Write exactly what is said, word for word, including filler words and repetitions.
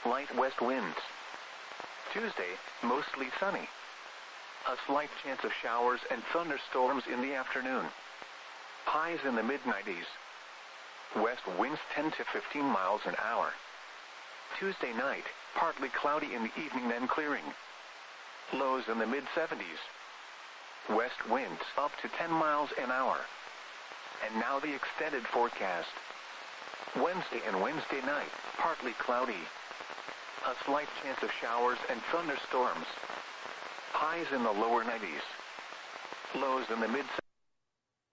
light west winds. Tuesday, mostly sunny. A slight chance of showers and thunderstorms in the afternoon. Highs in the mid nineties. West winds ten to fifteen miles an hour. Tuesday night, partly cloudy in the evening then clearing. Lows in the mid seventies. West winds up to ten miles an hour. And now the extended forecast. Wednesday and Wednesday night, partly cloudy. A slight chance of showers and thunderstorms. Highs in the lower nineties. Lows in the mid